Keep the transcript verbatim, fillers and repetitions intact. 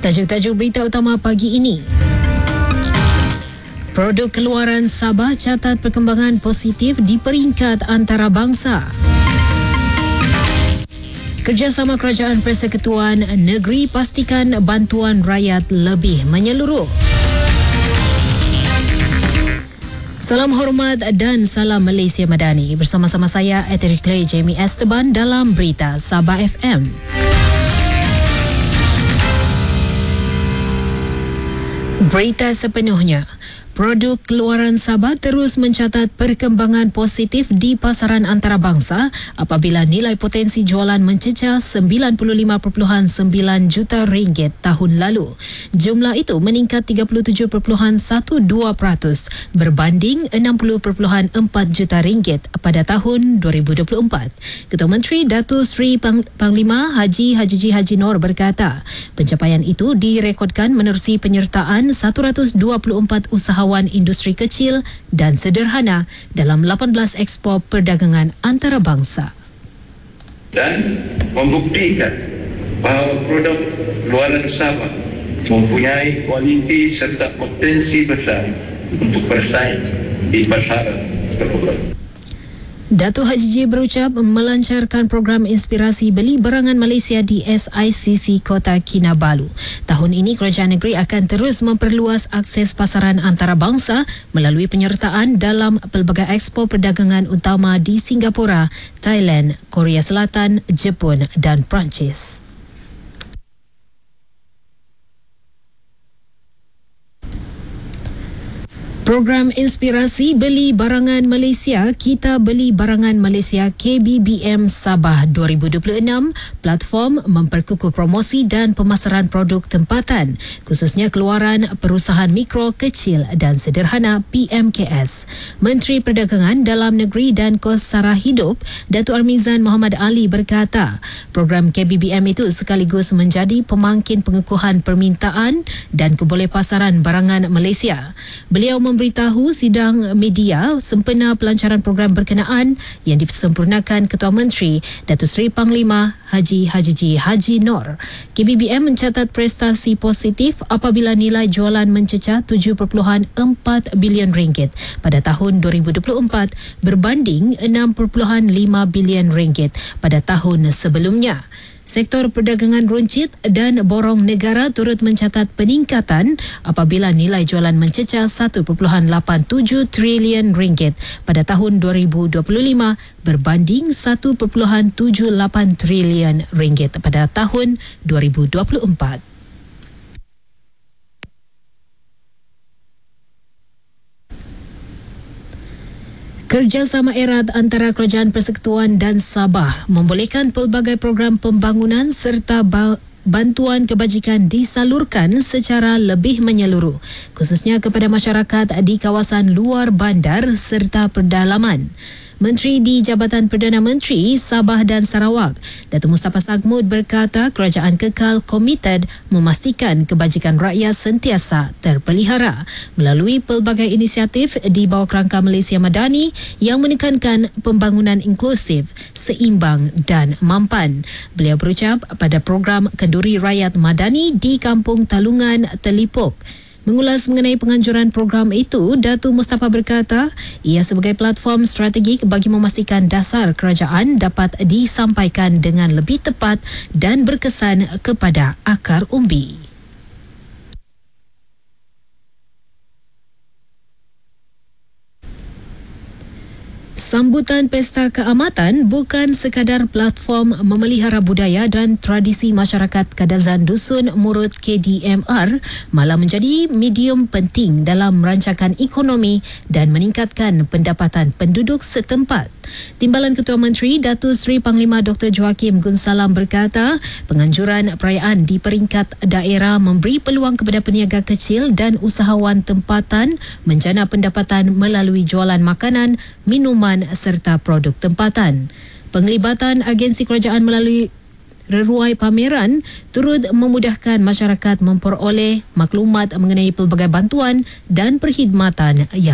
Tajuk-tajuk berita utama pagi ini. Produk keluaran Sabah catat perkembangan positif di peringkat antarabangsa. Kerjasama Kerajaan Persekutuan Negeri pastikan bantuan rakyat lebih menyeluruh. Salam hormat dan salam Malaysia Madani. Bersama-sama saya, Eteri Clay Jamie Esteban dalam Berita Sabah F M. Berita sepenuhnya. Produk keluaran Sabah terus mencatat perkembangan positif di pasaran antarabangsa apabila nilai potensi jualan mencecah sembilan puluh lima perpuluhan sembilan juta ringgit tahun lalu. Jumlah itu meningkat tiga puluh tujuh perpuluhan dua belas peratus berbanding enam puluh perpuluhan empat juta ringgit pada tahun dua ribu dua puluh empat. Ketua Menteri Datuk Seri Pang- Panglima Haji Hajiji Haji Noor berkata, pencapaian itu direkodkan menerusi penyertaan seratus dua puluh empat usahawan industri kecil dan sederhana dalam lapan belas Expo Perdagangan Antarabangsa. Dan membuktikan bahawa produk luaran Sabah mempunyai kualiti serta potensi besar untuk bersaing di pasaran global. Datuk Hajiji berucap melancarkan program inspirasi beli barangan Malaysia di S I C C Kota Kinabalu. Tahun ini kerajaan negeri akan terus memperluas akses pasaran antarabangsa melalui penyertaan dalam pelbagai expo perdagangan utama di Singapura, Thailand, Korea Selatan, Jepun dan Perancis. Program inspirasi beli barangan Malaysia, Kita Beli Barangan Malaysia K B B M Sabah dua ribu dua puluh enam, platform memperkukuh promosi dan pemasaran produk tempatan, khususnya keluaran perusahaan mikro, kecil dan sederhana P M K S. Menteri Perdagangan Dalam Negeri dan Kos Sara Hidup, Datuk Armizan Muhammad Ali berkata, program K B B M itu sekaligus menjadi pemangkin pengukuhan permintaan dan kebolehpasaran barangan Malaysia. Beliau memberitahu sidang media sempena pelancaran program berkenaan yang disempurnakan Ketua Menteri Datuk Seri Panglima Haji Hajiji Haji Noor. K B B M mencatat prestasi positif apabila nilai jualan mencecah tujuh perpuluhan empat bilion ringgit pada tahun dua ribu dua puluh empat berbanding enam perpuluhan lima bilion ringgit pada tahun sebelumnya. Sektor perdagangan runcit dan borong negara turut mencatat peningkatan apabila nilai jualan mencecah satu perpuluhan lapan tujuh trilion ringgit pada tahun dua ribu dua puluh lima berbanding satu perpuluhan tujuh lapan trilion ringgit pada tahun dua ribu dua puluh empat. Kerjasama erat antara Kerajaan Persekutuan dan Sabah membolehkan pelbagai program pembangunan serta ba- bantuan kebajikan disalurkan secara lebih menyeluruh, khususnya kepada masyarakat di kawasan luar bandar serta pedalaman. Menteri di Jabatan Perdana Menteri Sabah dan Sarawak, Datuk Mustafa Sagmud berkata kerajaan kekal komited memastikan kebajikan rakyat sentiasa terpelihara melalui pelbagai inisiatif di bawah kerangka Malaysia Madani yang menekankan pembangunan inklusif, seimbang dan mampan. Beliau berucap pada program Kenduri Rakyat Madani di Kampung Talungan, Telipuk. Mengulas mengenai penganjuran program itu, Datuk Mustafa berkata, ia sebagai platform strategik bagi memastikan dasar kerajaan dapat disampaikan dengan lebih tepat dan berkesan kepada akar umbi. Sambutan Pesta Keamatan bukan sekadar platform memelihara budaya dan tradisi masyarakat Kadazan Dusun Murut K D M R, malah menjadi medium penting dalam merancakan ekonomi dan meningkatkan pendapatan penduduk setempat. Timbalan Ketua Menteri Datuk Seri Panglima Doktor Joakim Gunsalam berkata, penganjuran perayaan di peringkat daerah memberi peluang kepada peniaga kecil dan usahawan tempatan menjana pendapatan melalui jualan makanan, minuman serta produk tempatan. Penglibatan agensi kerajaan melalui reruai pameran turut memudahkan masyarakat memperoleh maklumat mengenai pelbagai bantuan dan perkhidmatan yang